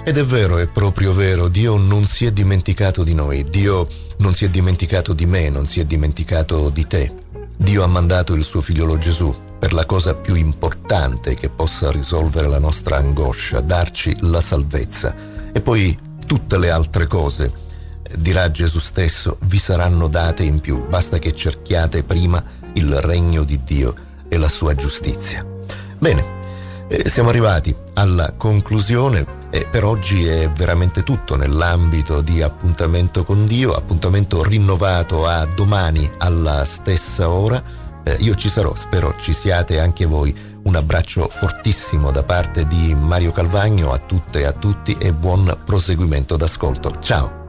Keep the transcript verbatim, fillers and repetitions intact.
Ed è vero, è proprio vero, Dio non si è dimenticato di noi, Dio non si è dimenticato di me, non si è dimenticato di te. Dio ha mandato il suo figliolo Gesù per la cosa più importante che possa risolvere la nostra angoscia, darci la salvezza. E poi tutte le altre cose, dirà Gesù stesso, vi saranno date in più, basta che cerchiate prima il regno di Dio e la sua giustizia. Bene, eh, siamo arrivati alla conclusione e per oggi è veramente tutto nell'ambito di Appuntamento con Dio, appuntamento rinnovato a domani alla stessa ora. Eh, io ci sarò, spero ci siate anche voi. Un abbraccio fortissimo da parte di Mario Calvagno a tutte e a tutti e buon proseguimento d'ascolto. Ciao!